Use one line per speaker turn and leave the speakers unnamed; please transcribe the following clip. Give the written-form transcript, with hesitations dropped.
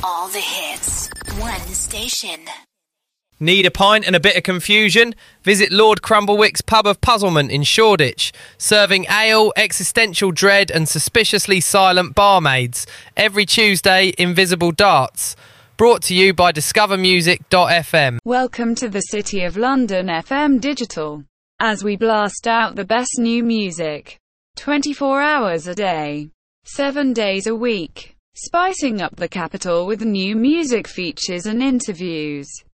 All the hits. One station.
Need a pint and a bit of confusion? Visit Lord Crumblewick's Pub of Puzzlement in Shoreditch, serving ale, existential dread and suspiciously silent barmaids. Every Tuesday, Invisible Darts. Brought to you by discovermusic.fm.
Welcome to the City of London FM Digital, as we blast out the best new music. 24 hours a day, 7 days a week. Spicing up the capital with new music features and interviews.